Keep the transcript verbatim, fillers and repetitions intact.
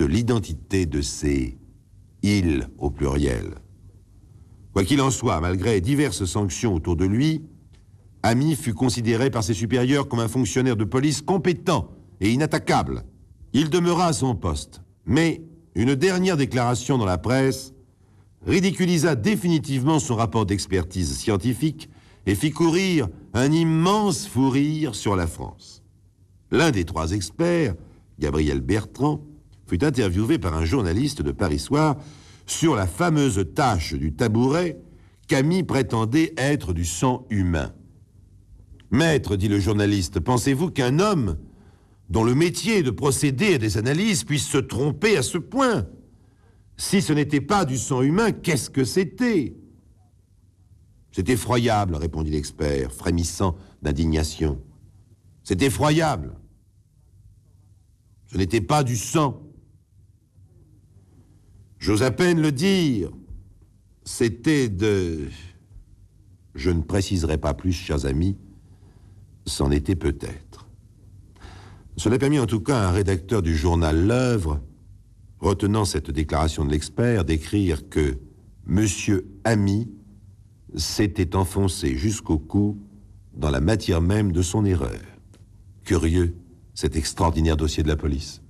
l'identité de ces « ils » au pluriel. Quoi qu'il en soit, malgré diverses sanctions autour de lui, Ami fut considéré par ses supérieurs comme un fonctionnaire de police compétent et inattaquable. Il demeura à son poste, mais une dernière déclaration dans la presse ridiculisa définitivement son rapport d'expertise scientifique et fit courir un immense fou rire sur la France. L'un des trois experts, Gabriel Bertrand, fut interviewé par un journaliste de Paris Soir sur la fameuse tâche du tabouret qu'Ami prétendait être du sang humain. « Maître, dit le journaliste, pensez-vous qu'un homme dont le métier est de procéder à des analyses puisse se tromper à ce point? Si ce n'était pas du sang humain, qu'est-ce que c'était ?» « C'est effroyable, répondit l'expert, frémissant d'indignation. « C'est effroyable. Ce n'était pas du sang. J'ose à peine le dire. C'était de... Je ne préciserai pas plus, chers amis, c'en était peut-être. » Cela permit en tout cas à un rédacteur du journal L'Œuvre, retenant cette déclaration de l'expert, d'écrire que Monsieur Ami s'était enfoncé jusqu'au cou dans la matière même de son erreur. Curieux, cet extraordinaire dossier de la police.